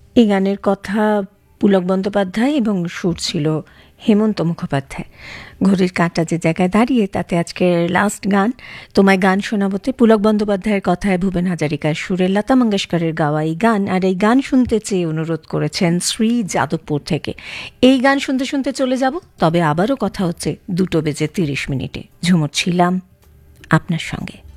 এই গানের কথা পুলক বন্দ্যোপাধ্যায় এবং সুর ছিল হেমন্ত মুখোপাধ্যায়। ঘড়ির কাঁটা যে জায়গায় দাঁড়িয়ে তাতে আজকের লাস্ট গান তোমায় গান শোনাবতে পুলক বন্দ্যোপাধ্যায়ের কথায় ভুবন হাজারিকার সুরে লতা মঙ্গেশকরের গাওয়া এই গান। আর এই গান শুনতে চেয়ে অনুরোধ করেছেন শ্রী যাদবপুর থেকে। এই গান শুনতে শুনতে চলে যাব, তবে আবারও কথা হচ্ছে 2:30 ঝুমুর ছিলাম আপনার সঙ্গে।